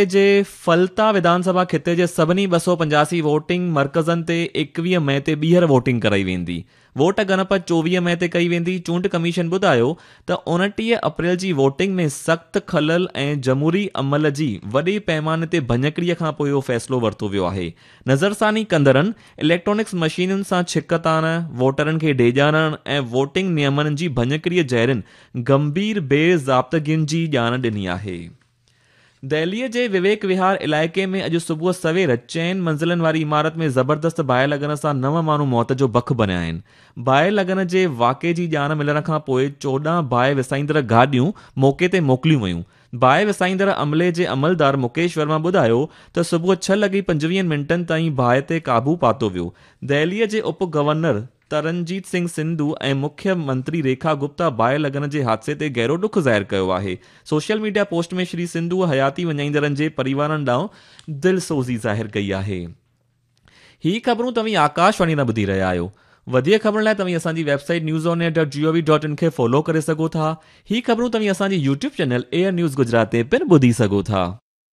जे फलता विधानसभा खिते जे सभिनी 285 वोटिंग मर्कज़नि ते 21 मई ते ॿीहर वोटिंग कराई वेंदी। वोट ॻणप 24 मई ते कई वेंदी। चूंड कमीशन ॿुधायो त 29 अप्रैल जी वोटिंग में सख़्त खलल ऐं जमहूरी अमल जी वॾे पैमाने ते भञकड़ीअ खां पोइ इहो फ़ैसिलो वरितो वियो आहे। नज़रसानी कंदड़नि इलेक्ट्रॉनिक्स मशीनुनि सां छिक ताण, वोटरनि खे डेॼारण ऐं वोटिंग नियमनि जी भञकड़ीअ जहिड़ियुनि गंभीर बेज़ाब्तगियुनि जी ॼाण ॾिनी आहे। दिल्लीअ जे विवेक विहार इलाइक़े में अॼु सुबुह सवेर 4 मंज़िलनि वारी इमारत में ज़बरदस्त बाहि लॻण सां 9 माण्हू मौत जो भख बणिया आहिनि। बाहि लॻण जे वाक़े जी ॼाण मिलण खां पोइ 14 बाहि विसाईंदड़ गाॾियूं मौक़े ते मोकिलियूं वयूं। बाहि विसाईंदड़ अमले जे अमलदार मुकेश वर्मा ॿुधायो त सुबुह 6:25 ताईं बाहि ते क़ाबू पातो वियो। दिल्लीअ जे उप गवर्नर तरनजीत सिंह सिंधु ऐं मुख्यमंत्री रेखा गुप्ता बाहि लॻण जे हादसे ते गहरो ॾुख ज़ाहिर कयो आहे। सोशल मीडिया पोस्ट में श्री सिंधु हयाती वञाईंदड़नि जे परिवारनि ॾांहुं दिलसोज़ी ज़ाहिर कई आहे। ही ख़बरूं तव्हीं आकाशवाणी न ॿुधी रहिया आहियो। वधीक ख़बरुनि लाइ तव्हीं असांजी वेबसाइट newsonair.gov.in खे फॉलो करे सघो था। ही ख़बरूं तव्हीं असांजे YouTube channel air news Gujarat ते पिणु ॿुधी सघो था।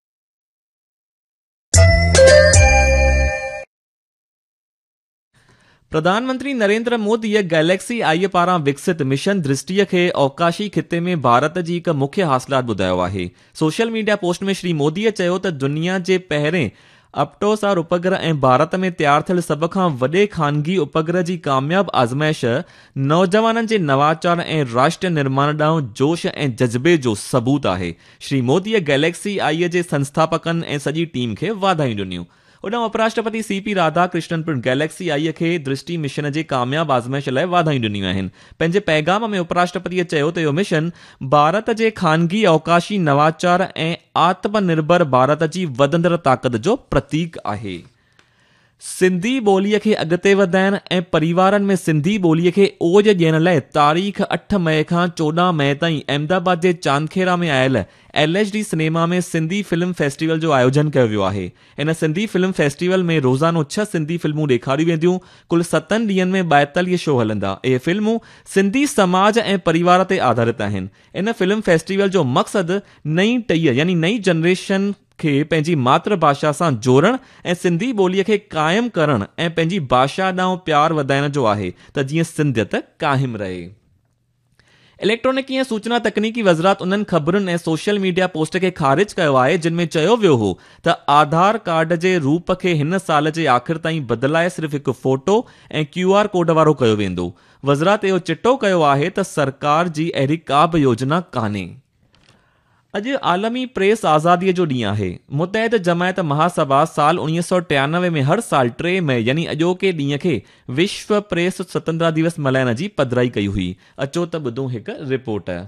प्रधानमंत्री नरेंद्र मोदी गैलेक्सी आई पारां विकसित मिशन दृष्टिअ खे अवकाशी खिते में भारत जी हिकु मुख्य हासिलात ॿुधायो आहे। सोशल मीडिया पोस्ट में श्री मोदीअ चयो त दुनिया जे पहिरें अपटोसार उपग्रह ऐं भारत में तयारु थियल सभ खां वॾे ख़ानगी उपग्रह जी कामयाब आज़माइश नौजवाननि जे नवाचार ऐं राष्ट्र निर्माण ॾांहुं जोश ऐं जज़्बे जो सबूत आहे। श्री मोदीअ गैलेक्सी आई जे संस्थापकनि ऐं सॼी टीम खे वाधायूं ॾिनियूं। उॾां उपराष्ट्रपति CP राधाकृष्णन पिणु गैलेक्सी आई खे दृष्टि मिशन जे कामयाब आज़माइश लाइ वाधायूं ॾिनियूं आहिनि। पंहिंजे पैगाम में उपराष्ट्रपतिअ चयो त इहो मिशन भारत जे ख़ानगी अवकाशी नवाचार ऐं आत्मनिर्भर भारत जी वधंदड़ ताक़त जो प्रतीक आहे। सिंधी ॿोलीअ खे अॻिते वधाइण ऐं परिवारनि में सिंधी ॿोलीअ खे ओज ॾियण लाइ तारीख़ 8 मई खां 14 मई ताईं अहमदाबाद जे चांदखेड़ा में आयल LHD सिनेमा में सिंधी फिल्म फेस्टिवल जो आयोजन कयो वियो आहे। इन सिंधी फिल्म फेस्टिवल में रोज़ानो 6 सिंधी फिल्मूं ॾेखारियूं वेंदियूं। कुल 7 ॾींहनि में 42 शो हलंदा। इहे फिल्मूं सिंधी समाज ऐं परिवार ते आधारित आहिनि। इन फिल्म फेस्टिवल जो मक़सदु नई टईअ यानी नई जनरेशन खे पंहिंजी मातृभाषा सां जोड़ण ऐं सिंधी ॿोलीअ खे क़ाइमु करण ऐं पंहिंजी भाषा ॾांहुं प्यार वधाइण जो आहे त जीअं सिंधियत क़ाइमु रहे। इलेक्ट्रॉनिकी ऐं सूचना तकनीकी वज़रात उन्हनि ख़बरुनि ऐं सोशल मीडिया पोस्ट खे ख़ारिज कयो आहे जिन में चयो वियो हो त आधार कार्ड जे रूप खे हिन साल जे आख़िर ताईं बदिलाए सिर्फ़ हिकु फोटो ऐं QR कोड वारो कयो वेंदो। वज़रात इहो चिटो कयो आहे त सरकार जी अहिड़ी का बि योजना कान्हे। अॼु आलमी प्रेस आज़ादीअ जो ॾींहुं आहे। मुतहद जमायत महासभा साल 1993 में हर साल 3 मई यानी अॼोके ॾींहुं खे विश्व प्रेस स्वतंत्रता दिवस मल्हाइण जी पधिराई कई हुई। अचो त ॿुधूं हिकु रिपोर्ट।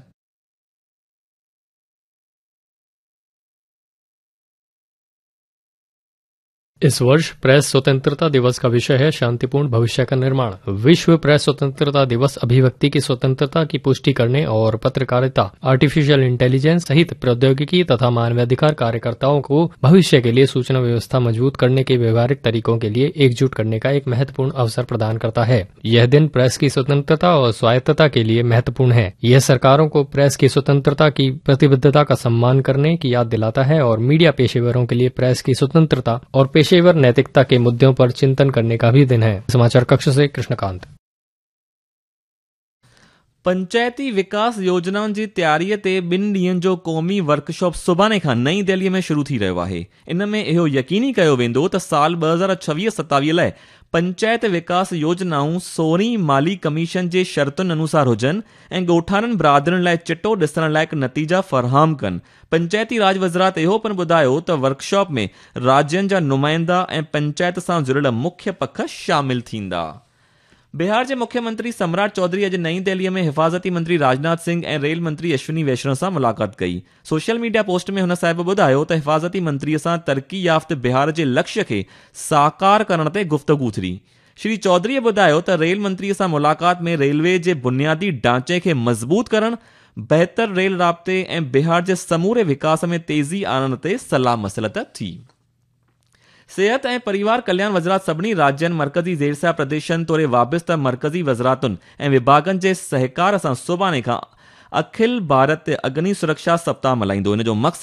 इस वर्ष प्रेस स्वतंत्रता दिवस का विषय है शांतिपूर्ण भविष्य का निर्माण। विश्व प्रेस स्वतंत्रता दिवस अभिव्यक्ति की स्वतंत्रता की पुष्टि करने और पत्रकारिता, आर्टिफिशियल इंटेलिजेंस सहित प्रौद्योगिकी तथा मानवाधिकार कार्यकर्ताओं को भविष्य के लिए सूचना व्यवस्था मजबूत करने के व्यवहारिक तरीकों के लिए एकजुट करने का एक महत्वपूर्ण अवसर प्रदान करता है। यह दिन प्रेस की स्वतंत्रता और स्वायत्तता के लिए महत्वपूर्ण है। यह सरकारों को प्रेस की स्वतंत्रता की प्रतिबद्धता का सम्मान करने की याद दिलाता है और मीडिया पेशेवरों के लिए प्रेस की स्वतंत्रता और पेशेवर नैतिकता के मुद्दों पर चिंतन करने का भी दिन है। समाचार कक्ष से कृष्णकांत। पंचायती विकास योजनाउनि जी तयारीअ ते 2 ॾींहनि जो क़ौमी वर्कशॉप सुभाणे खां नई दिल्लीअ में शुरू थी रहियो आहे। इन में इहो यकीनी कयो वेंदो त साल 2026-27 लाइ पंचायत विकास योजनाऊं 16हीं माली कमीशन जे शर्तुनि अनुसार हुजनि ऐं ॻोठाणनि बिरादरनि लाइ चिटो ॾिसण लाइक़ नतीजा फ़रहाम कनि। पंचायती राज वज़रात इहो पिणु ॿुधायो त वर्कशॉप में राज्यनि जा नुमाइंदा ऐं पंचायत सां जुड़ियल मुख्य पख शामिल थींदा। बिहार जे मुख्यमंत्री सम्राट चौधरी अॼु नईं दिल्लीअ में हिफ़ाज़ती मंत्री राजनाथ सिंह ऐं रेल मंत्री अश्विनी वैष्णव सां मुलाक़ात कई। सोशल मीडिया पोस्ट में हुन साहिब ॿुधायो त हिफ़ाज़ती मंत्रीअ सां तरक़ी याफ़्त बिहार जे लक्ष्य खे साकार करण ते गुफ़्तगू थी। श्री चौधरीअ ॿुधायो त रेल मंत्रीअ सां मुलाक़ात में रेलवे जे बुनियादी ढांचे खे मज़बूत करण, बहितर रेल राब्ते ऐं बिहार जे समूरे विकास में तेज़ी आणण ते सलाह मसलत थी। सेहत ऐं परिवार कल्याण वज़रात सभिनी राज्यनि मर्कज़ी ज़ेरसा प्रदेशनि तोड़े वाबिस्ता मर्कज़ी वज़रातुनि ऐं विभागनि जे सहकार सां सुभाणे खां अखिल भारत अग्नि सुरक्षा सप्ताह मल्हाईंदो। इन जो मक़सदु